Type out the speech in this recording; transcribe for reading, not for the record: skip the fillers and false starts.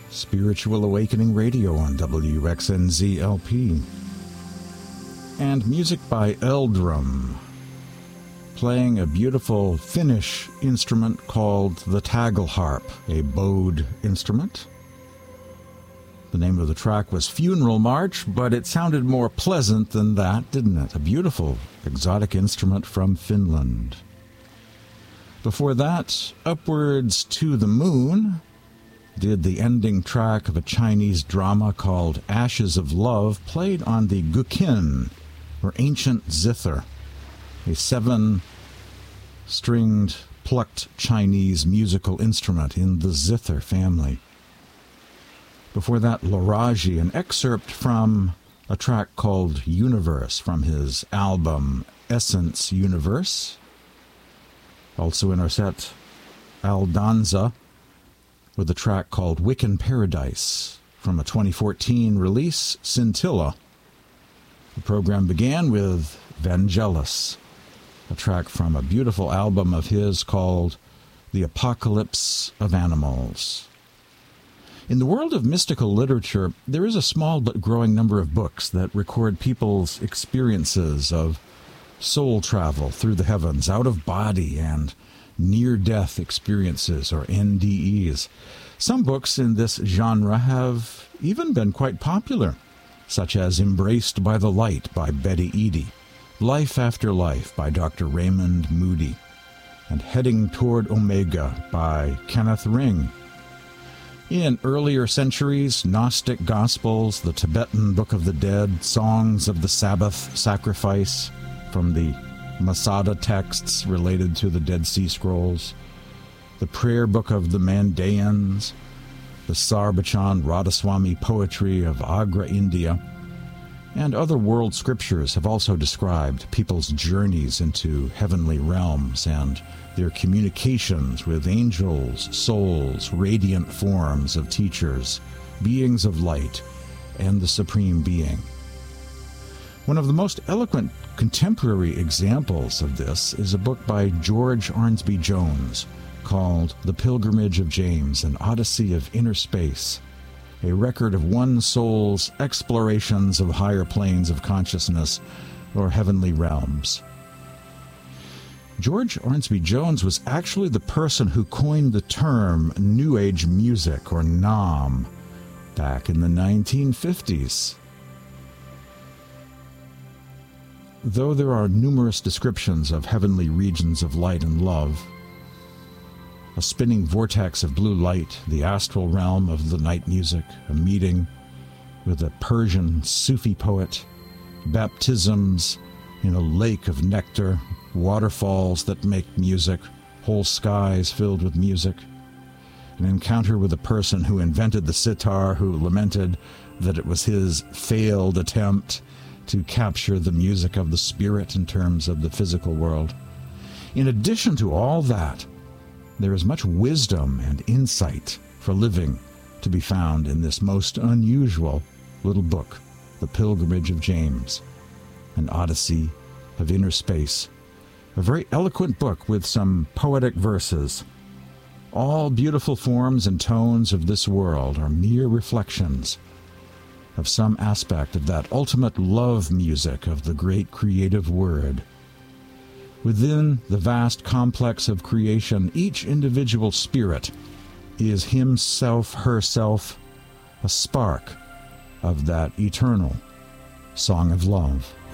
Spiritual Awakening Radio on WXNZ-LP. And music by Eldrum, playing a beautiful Finnish instrument called the tagelharp, a bowed instrument. The name of the track was Funeral March, but it sounded more pleasant than that, didn't it? A beautiful, exotic instrument from Finland. Before that, Upwards to the Moon did the ending track of a Chinese drama called Ashes of Love, played on the guqin, or ancient zither, a 7-stringed, plucked Chinese musical instrument in the zither family. Before that, Laraji, an excerpt from a track called Universe from his album Essence Universe. Also in our set, Aldanza, with a track called Wiccan Paradise from a 2014 release, Scintilla. The program began with Vangelis, a track from a beautiful album of his called The Apocalypse of Animals. In the world of mystical literature, there is a small but growing number of books that record people's experiences of soul travel through the heavens, out of body, and near-death experiences, or NDEs. Some books in this genre have even been quite popular, such as Embraced by the Light by Betty Eadie, Life After Life by Dr. Raymond Moody, and Heading Toward Omega by Kenneth Ring. In earlier centuries, Gnostic Gospels, the Tibetan Book of the Dead, Songs of the Sabbath Sacrifice from the Masada texts related to the Dead Sea Scrolls, the Prayer Book of the Mandayans, the Sarbachan Radhaswami poetry of Agra, India, and other world scriptures have also described people's journeys into heavenly realms and their communications with angels, souls, radiant forms of teachers, beings of light, and the Supreme Being. One of the most eloquent contemporary examples of this is a book by George Arnsby Jones called The Pilgrimage of James, an Odyssey of Inner Space, a record of one soul's explorations of higher planes of consciousness or heavenly realms. George Arnsby Jones was actually the person who coined the term New Age music, or Nam, back in the 1950s. Though there are numerous descriptions of heavenly regions of light and love, a spinning vortex of blue light, the astral realm of the night music, a meeting with a Persian Sufi poet, baptisms in a lake of nectar, waterfalls that make music, whole skies filled with music, an encounter with a person who invented the sitar, who lamented that it was his failed attempt to capture the music of the spirit in terms of the physical world. In addition to all that, there is much wisdom and insight for living to be found in this most unusual little book, The Pilgrimage of James, an Odyssey of Inner Space. A very eloquent book with some poetic verses. All beautiful forms and tones of this world are mere reflections of some aspect of that ultimate love music of the great creative word. Within the vast complex of creation, each individual spirit is himself, herself, a spark of that eternal song of love.